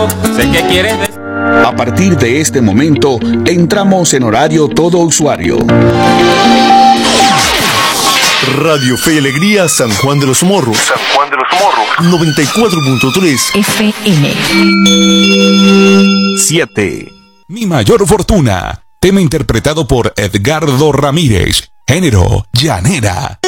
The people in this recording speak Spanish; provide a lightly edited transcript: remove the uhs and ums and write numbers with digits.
claro, sé que quieres decir. A partir de este momento, entramos en horario todo usuario. Radio Fe y Alegría San Juan de los Morros. San Juan de los Morros. 94.3 FM. 7. Mi mayor fortuna. Tema interpretado por Edgardo Ramírez. Género, llanera.